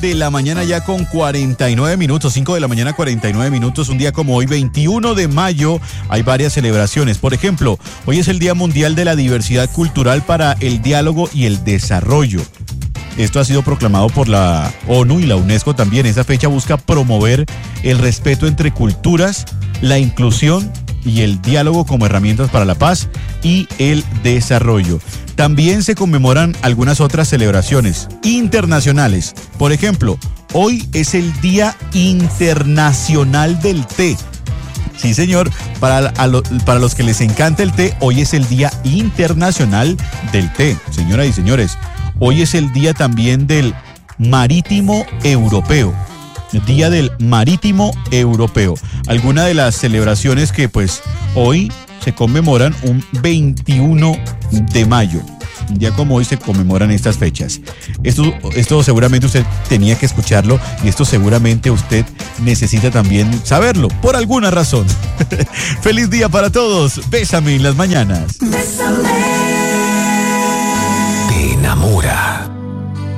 de la mañana ya con 49 minutos, 5 de la mañana 49 minutos, un día como hoy, 21 de mayo, hay varias celebraciones. Por ejemplo, hoy es el Día Mundial de la Diversidad Cultural para el Diálogo y el Desarrollo. Esto ha sido proclamado por la ONU y la UNESCO también. Esa fecha busca promover el respeto entre culturas, la inclusión y el diálogo como herramientas para la paz y el desarrollo. También se conmemoran algunas otras celebraciones internacionales. Por ejemplo, hoy es el Día Internacional del Té. Sí, señor, para los que les encanta el té, hoy es el Día Internacional del Té. Señoras y señores, hoy es el día también del Marítimo Europeo. Día del Marítimo Europeo. Alguna de las celebraciones que pues hoy se conmemoran un 21 de mayo. Un día como hoy se conmemoran estas fechas. Esto seguramente usted tenía que escucharlo y esto seguramente usted necesita también saberlo, por alguna razón. Feliz día para todos. Bésame en las mañanas. Bésame.